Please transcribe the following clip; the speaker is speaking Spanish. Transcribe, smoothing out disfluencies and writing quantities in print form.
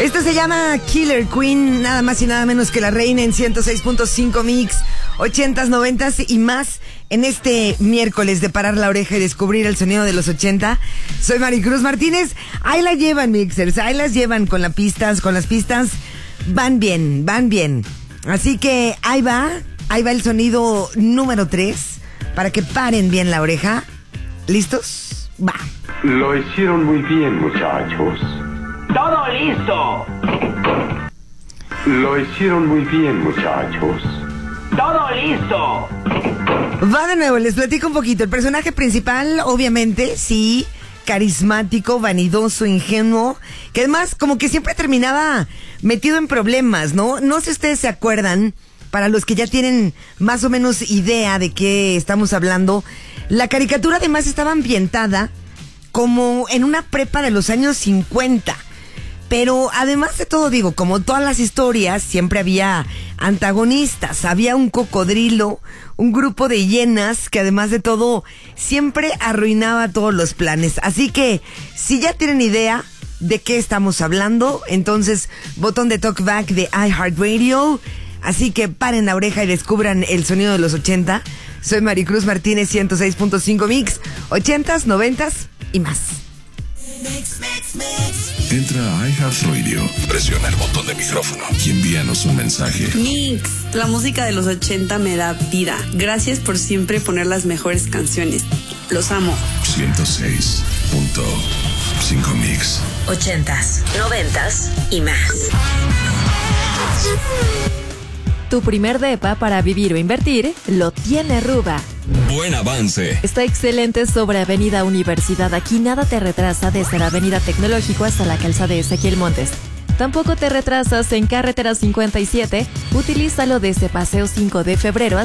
Esto se llama Killer Queen, nada más y nada menos que la reina en 106.5 Mix, 80s, 90s y más en este miércoles de parar la oreja y descubrir el sonido de los 80. Soy Maricruz Martínez. Ahí la llevan, mixers, ahí las llevan con las pistas. Van bien. Así que ahí va el sonido número 3 para que paren bien la oreja. ¿Listos? Va. Lo hicieron muy bien, muchachos. ¡Todo listo! Lo hicieron muy bien, muchachos. ¡Todo listo! Va de nuevo, les platico un poquito. El personaje principal, obviamente, sí, carismático, vanidoso, ingenuo, que además como que siempre terminaba metido en problemas, ¿no? No sé si ustedes se acuerdan, para los que ya tienen más o menos idea de qué estamos hablando, la caricatura además estaba ambientada como en una prepa de los años 50. Pero además de todo, digo, como todas las historias, siempre había antagonistas. Había un cocodrilo, un grupo de hienas que además de todo siempre arruinaba todos los planes. Así que si ya tienen idea de qué estamos hablando, entonces botón de talkback de iHeartRadio. Así que paren la oreja y descubran el sonido de los 80. Soy Maricruz Martínez, 106.5 Mix, 80s, 90s y más. Entra a iHeartRadio, presiona el botón de micrófono y envíanos un mensaje. Mix, la música de los 80 me da vida. Gracias por siempre poner las mejores canciones. Los amo. 106.5 Mix. 80s, 90s y más. Tu primer depa para vivir o invertir lo tiene Ruba. Buen avance. Está excelente sobre Avenida Universidad. Aquí nada te retrasa desde la Avenida Tecnológico hasta la calzada de Ezequiel Montes. Tampoco te retrasas en Carretera 57. Utilízalo desde Paseo 5 de Febrero